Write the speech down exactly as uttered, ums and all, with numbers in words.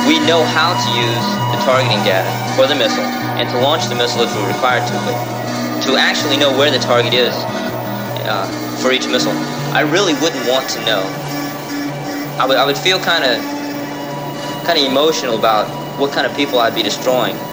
we know how to use the targeting data for the missile and to launch the missile if we're required to, but to actually know where the target is uh, for each missile, I really wouldn't want to know. I would, I would feel kind of kind of emotional about what kind of people I'd be destroying